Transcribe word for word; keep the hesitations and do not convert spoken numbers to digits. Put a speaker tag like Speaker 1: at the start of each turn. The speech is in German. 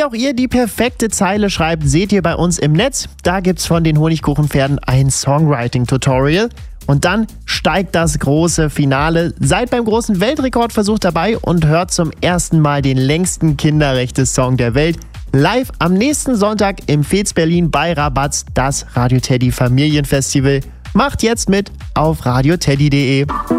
Speaker 1: auch ihr die perfekte Zeile schreibt, seht ihr bei uns im Netz. Da gibt's von den Honigkuchenpferden ein Songwriting-Tutorial. Und dann steigt das große Finale. Seid beim großen Weltrekordversuch dabei und hört zum ersten Mal den längsten Kinderrechte-Song der Welt. Live am nächsten Sonntag im Fez Berlin bei Rabatz, das Radio Teddy Familienfestival. Macht jetzt mit auf radioteddy punkt de.